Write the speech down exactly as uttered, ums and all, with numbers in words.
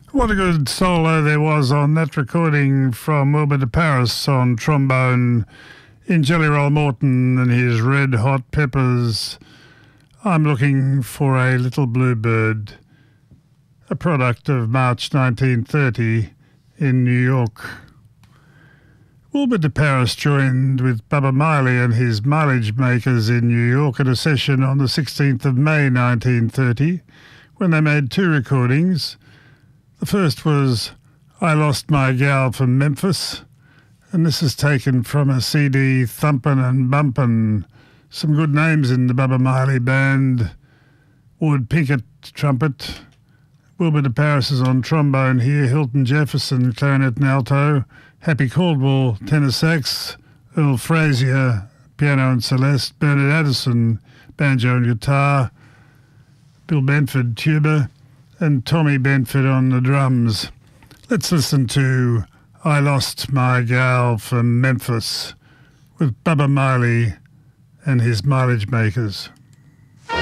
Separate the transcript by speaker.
Speaker 1: What a good solo there was on that recording from Wilbur de Paris on trombone in Jelly Roll Morton and his Red Hot Peppers. I'm Looking for a Little Bluebird, a product of March nineteen thirty in New York. Wilbur de Paris joined with Bubba Miley and his Mileage Makers in New York at a session on the sixteenth of May nineteen thirty when they made two recordings. The first was I Lost My Gal from Memphis, and this is taken from a C D, Thumpin' and Bumpin'. Some good names in the Bubba Miley band. Ward Pinkett, trumpet. Wilbur de Paris is on trombone here. Hilton Jefferson, clarinet and alto. Happy Caldwell, tenor sax. Earl Frazier, piano and celeste. Bernard Addison, banjo and guitar. Bill Benford, tuba. And Tommy Benford on the drums. Let's listen to I Lost My Gal from Memphis with Bubba Miley and his Mileage Makers.